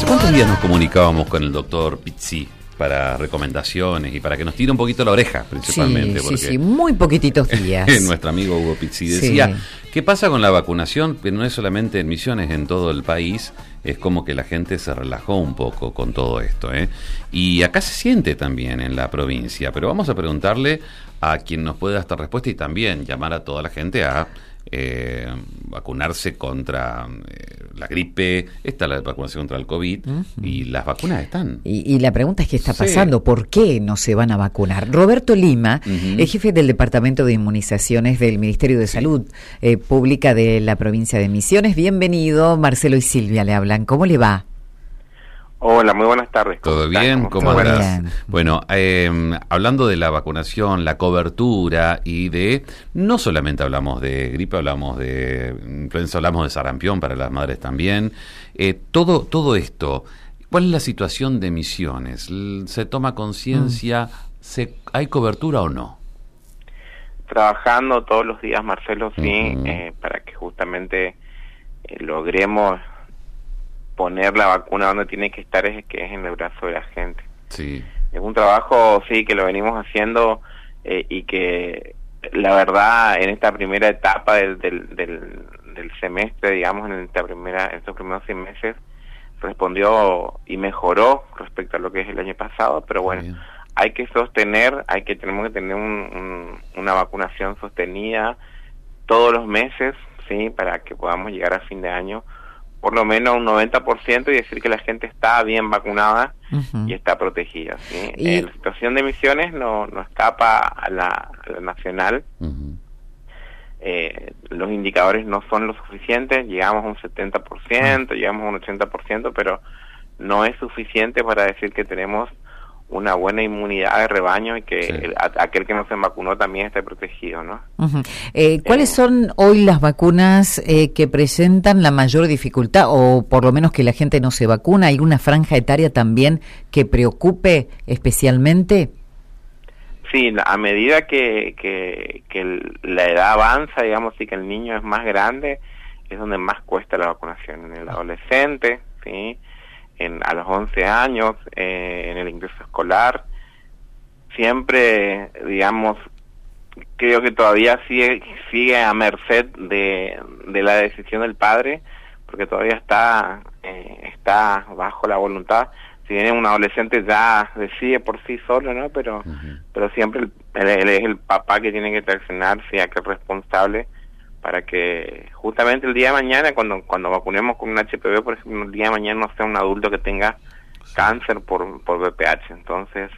cuántos días nos comunicábamos con el doctor Pizzi para recomendaciones y para que nos tire un poquito la oreja, principalmente? Sí, muy poquititos días. Nuestro amigo Hugo Pizzi decía, ¿qué pasa con la vacunación? Que no es solamente en Misiones, en todo el país. Es como que la gente se relajó un poco con todo esto, ¿eh? Y acá se siente también en la provincia, pero vamos a preguntarle a quien nos pueda dar esta respuesta y también llamar a toda la gente a vacunarse contra la gripe. Está la vacunación contra el COVID y las vacunas están. Y la pregunta es: ¿qué está pasando? ¿Por qué no se van a vacunar? Roberto Lima, es jefe del Departamento de Inmunizaciones del Ministerio de Salud Pública de la provincia de Misiones. Bienvenido. Marcelo y Silvia le hablan. ¿Cómo le va? Hola, muy buenas tardes. ¿Todo bien? ¿Cómo andás? Bueno, hablando de la vacunación, la cobertura y de... No solamente hablamos de gripe, hablamos de influenza, hablamos de sarampión para las madres también. Todo esto, ¿cuál es la situación de Misiones? ¿Se toma conciencia? ¿Hay cobertura o no? Trabajando todos los días, Marcelo, sí, para que justamente logremos poner la vacuna donde tiene que estar, que es en el brazo de la gente. Sí. Es un trabajo, sí, que lo venimos haciendo y que la verdad en esta primera etapa del semestre, digamos, en estos primeros 6 meses, respondió y mejoró respecto a lo que es el año pasado, pero bueno, bien. Hay que sostener, tenemos que tener una vacunación sostenida todos los meses, sí, para que podamos llegar a fin de año por lo menos un 90% y decir que la gente está bien vacunada y está protegida, ¿sí? La situación de Misiones no escapa a la nacional. Los indicadores no son lo suficientes, llegamos a un 70%, llegamos a un 80%, pero no es suficiente para decir que tenemos una buena inmunidad de rebaño y que aquel que no se vacunó también esté protegido, ¿no? ¿Cuáles son hoy las vacunas que presentan la mayor dificultad, o por lo menos que la gente no se vacuna? ¿Hay una franja etaria también que preocupe especialmente? Sí, a medida que la edad avanza, digamos, y que el niño es más grande, es donde más cuesta la vacunación. En el adolescente, ¿sí?, a los 11 años, en el ingreso escolar, siempre, digamos, creo que todavía sigue a merced de la decisión del padre, porque todavía está bajo la voluntad. Si bien un adolescente ya decide por sí solo, ¿no? Pero siempre él es el papá que tiene que traccionar, sea que es responsable, para que justamente el día de mañana, cuando vacunemos con un HPV, por ejemplo, el día de mañana no sea un adulto que tenga cáncer por VPH. Entonces,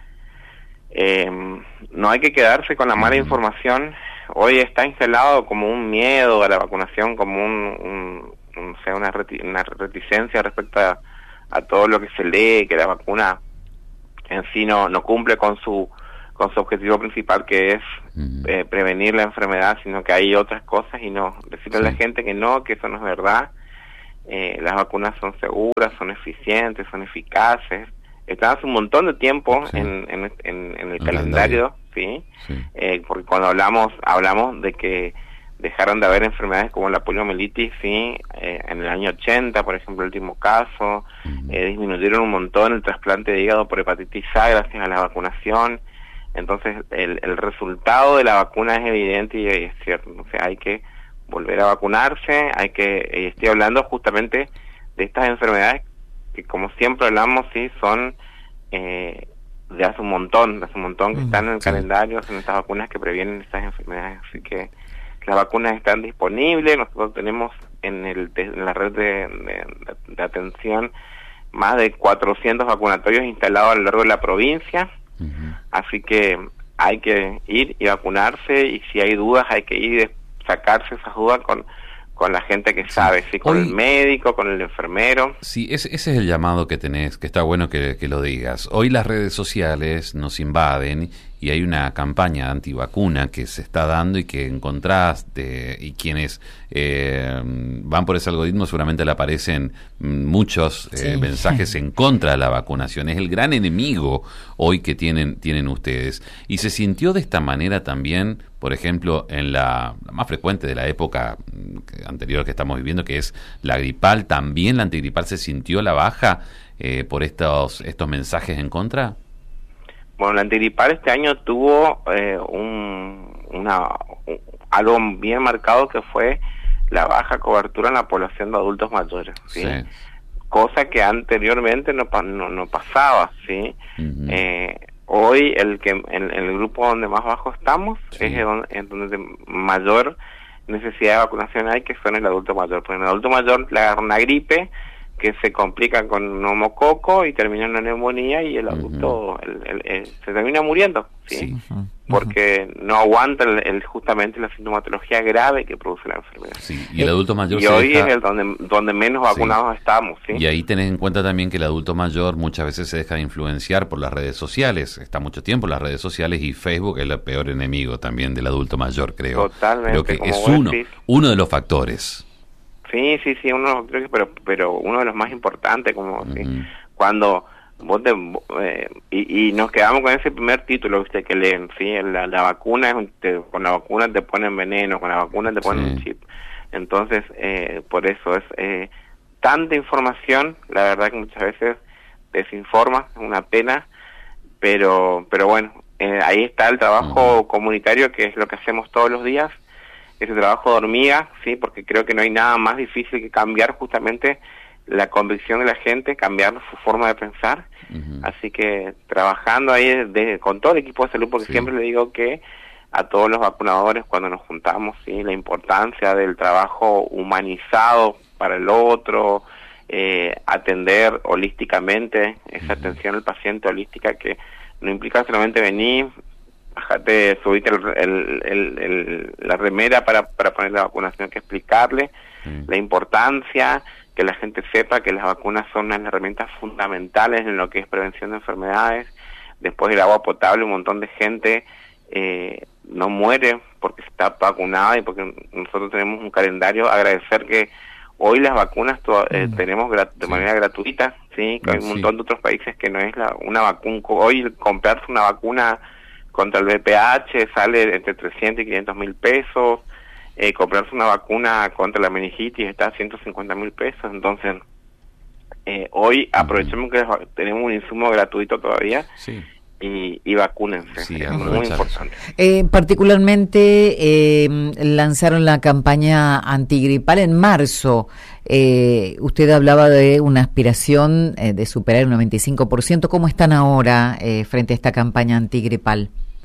no hay que quedarse con la mala información. Hoy está instalado como un miedo a la vacunación, como una reticencia respecto a todo lo que se lee, que la vacuna en sí no cumple con su objetivo principal, que es prevenir la enfermedad, sino que hay otras cosas, y no decirle a la gente que eso no es verdad. Las vacunas son seguras, son eficientes, son eficaces, están hace un montón de tiempo en el calendario, ¿sí? Porque cuando hablamos de que dejaron de haber enfermedades como la poliomielitis, ¿sí? En el año 80, por ejemplo, el último caso, disminuyeron un montón el trasplante de hígado por hepatitis A gracias a la vacunación. Entonces el resultado de la vacuna es evidente y es cierto. O sea, hay que volver a vacunarse, estoy hablando justamente de estas enfermedades que, como siempre hablamos, sí, son de hace un montón que están en el calendario, son estas vacunas que previenen estas enfermedades. Así que las vacunas están disponibles. Nosotros tenemos en la red de atención más de 400 vacunatorios instalados a lo largo de la provincia. Así que hay que ir y vacunarse, y si hay dudas hay que ir y sacarse esas dudas con la gente que sabe, ¿sí? Con el médico, con el enfermero. Sí, ese es el llamado que tenés, que está bueno que lo digas. Hoy las redes sociales nos invaden y hay una campaña antivacuna que se está dando y que encontrás, y quienes van por ese algoritmo seguramente le aparecen muchos mensajes en contra de la vacunación. Es el gran enemigo hoy que tienen ustedes. Y se sintió de esta manera también, por ejemplo, en la más frecuente de la época anterior que estamos viviendo, que es la gripal. ¿También la antigripal se sintió la baja por estos mensajes en contra? Bueno, la antigripal este año tuvo algo bien marcado, que fue la baja cobertura en la población de adultos mayores, ¿sí? Cosa que anteriormente no pasaba, ¿sí? Hoy el grupo donde más bajo estamos es donde mayor necesidad de vacunación hay, que son el adulto mayor. Porque en el adulto mayor le agarra una gripe que se complica con un neumococo y termina en una neumonía, y el adulto se termina muriendo, ¿sí? Porque no aguanta justamente la sintomatología grave que produce la enfermedad. Sí, y el adulto mayor hoy es donde menos vacunados estamos, ¿sí? Y ahí tenés en cuenta también que el adulto mayor muchas veces se deja de influenciar por las redes sociales, está mucho tiempo en las redes sociales, y Facebook es el peor enemigo también del adulto mayor, creo. Totalmente. Creo que es uno de los factores. Sí, uno creo que pero uno de los más importantes, como ¿sí? Cuando vos y nos quedamos con ese primer título, ¿viste? Que leen, ¿sí? La vacuna con la vacuna te ponen veneno, con la vacuna te ponen un chip. Entonces, por eso es tanta información, la verdad que muchas veces desinforma, es una pena, pero bueno, ahí está el trabajo comunitario, que es lo que hacemos todos los días. Ese trabajo de hormiga, sí, porque creo que no hay nada más difícil que cambiar justamente la convicción de la gente, cambiar su forma de pensar. Así que trabajando ahí con todo el equipo de salud, porque siempre le digo que a todos los vacunadores, cuando nos juntamos, sí, la importancia del trabajo humanizado para el otro, atender holísticamente, esa atención al paciente holística, que no implica solamente venir, bajate, subite la remera para poner la vacunación, que explicarle la importancia, que la gente sepa que las vacunas son unas herramientas fundamentales en lo que es prevención de enfermedades. Después del agua potable, un montón de gente no muere porque está vacunada y porque nosotros tenemos un calendario. Agradecer que hoy las vacunas tenemos de manera gratuita, sí, que hay un montón de otros países que no es una vacuna. Hoy comprarse una vacuna contra el VPH sale entre 300 y 500 mil pesos. Comprarse una vacuna contra la meningitis está a 150 mil pesos. Entonces, hoy aprovechemos que tenemos un insumo gratuito todavía y vacúnense. Es muy importante. Particularmente, lanzaron la campaña antigripal en marzo. Usted hablaba de una aspiración de superar el 95%. ¿Cómo están ahora frente a esta campaña antigripal?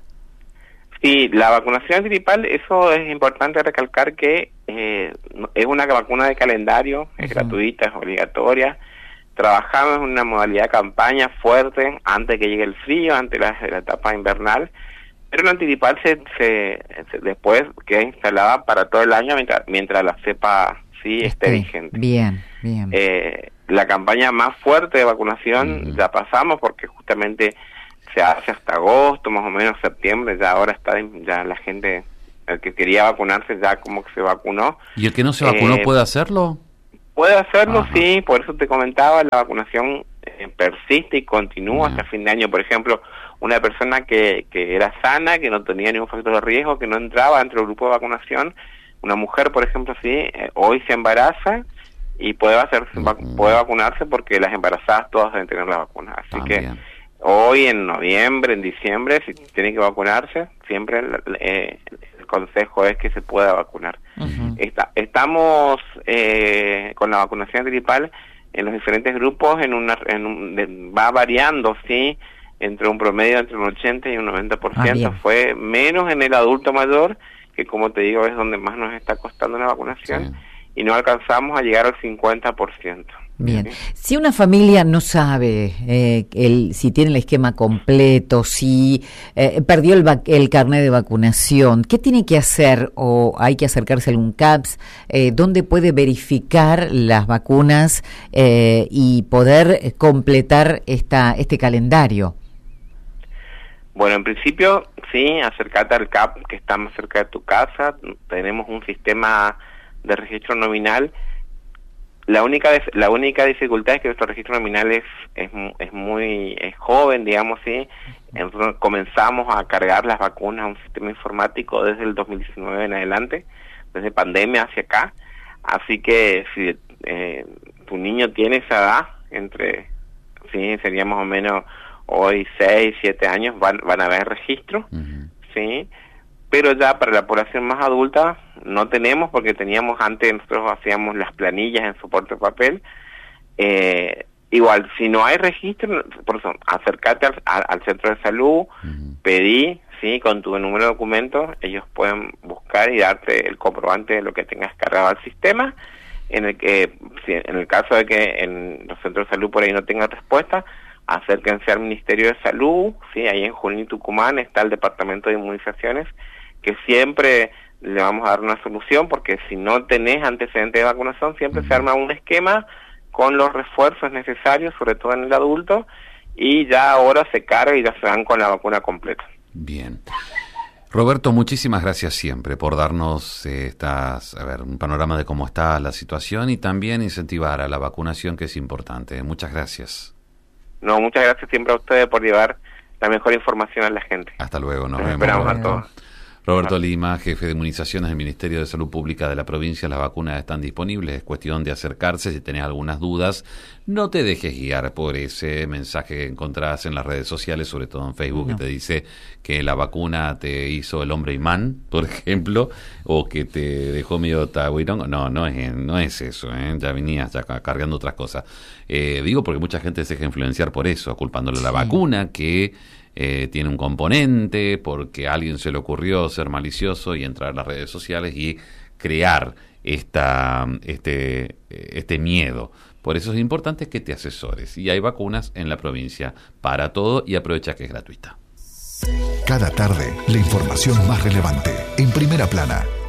Sí, la vacunación antigripal, eso es importante recalcar que es una vacuna de calendario, es gratuita, es obligatoria. Trabajamos en una modalidad de campaña fuerte antes que llegue el frío, antes de la etapa invernal, pero la antigripal después queda instalada para todo el año mientras la cepa esté vigente. Bien. La campaña más fuerte de vacunación ya pasamos, porque justamente se hace hasta agosto, más o menos septiembre, ya ahora está ya la gente, el que quería vacunarse ya como que se vacunó. ¿Y el que no se vacunó puede hacerlo? Puede hacerlo, sí, por eso te comentaba, la vacunación persiste y continúa hasta fin de año. Por ejemplo, una persona que era sana, que no tenía ningún factor de riesgo, que no entraba dentro del grupo de vacunación, una mujer, por ejemplo, hoy se embaraza y puede vacunarse, porque las embarazadas todas deben tener la vacuna. Así que hoy, en noviembre, en diciembre, si tiene que vacunarse, siempre el consejo es que se pueda vacunar. Estamos con la vacunación antigripal en los diferentes grupos, va variando, sí, entre un promedio entre un 80 y un 90%. Fue menos en el adulto mayor, que como te digo es donde más nos está costando la vacunación, y no alcanzamos a llegar al 50%. Bien, si una familia no sabe si tiene el esquema completo, si perdió el carnet de vacunación, ¿qué tiene que hacer? ¿O hay que acercarse a algún CAPS? ¿Dónde puede verificar las vacunas y poder completar este calendario? Bueno, en principio, sí, acércate al CAP que está más cerca de tu casa. Tenemos un sistema de registro nominal. La única dificultad es que nuestro registro nominal es muy joven, digamos así. Entonces comenzamos a cargar las vacunas a un sistema informático desde el 2019 en adelante, desde pandemia hacia acá. Así que si tu niño tiene esa edad, sería más o menos hoy 6, 7 años, van a haber registro, ¿sí? Pero ya para la población más adulta no tenemos, porque teníamos antes, nosotros hacíamos las planillas en soporte de papel. Igual, si no hay registro, por eso, acércate al centro de salud, pedí, sí, con tu número de documento, ellos pueden buscar y darte el comprobante de lo que tengas cargado al sistema. En el caso de que en los centros de salud por ahí no tengan respuesta, acérquense al Ministerio de Salud, sí, ahí en Junín y Tucumán está el Departamento de Inmunizaciones, que siempre le vamos a dar una solución, porque si no tenés antecedentes de vacunación, siempre se arma un esquema con los refuerzos necesarios, sobre todo en el adulto, y ya ahora se carga y ya se dan con la vacuna completa. Bien. Roberto, muchísimas gracias siempre por darnos un panorama de cómo está la situación y también incentivar a la vacunación, que es importante. Muchas gracias. No, muchas gracias siempre a ustedes por llevar la mejor información a la gente. Hasta luego, nos vemos. Esperamos a todos. Roberto Lima, jefe de inmunizaciones del Ministerio de Salud Pública de la provincia. Las vacunas están disponibles, es cuestión de acercarse. Si tenés algunas dudas, no te dejes guiar por ese mensaje que encontrás en las redes sociales, sobre todo en Facebook, que te dice que la vacuna te hizo el hombre imán, por ejemplo, o que te dejó medio tahuirón. No es eso, ya venías ya cargando otras cosas. Digo porque mucha gente se deja influenciar por eso, culpándole a la vacuna, que tiene un componente, porque a alguien se le ocurrió ser malicioso y entrar a las redes sociales y crear este miedo. Por eso es importante que te asesores. Y hay vacunas en la provincia para todo, y aprovecha que es gratuita. Cada tarde, la información más relevante en Primera Plana.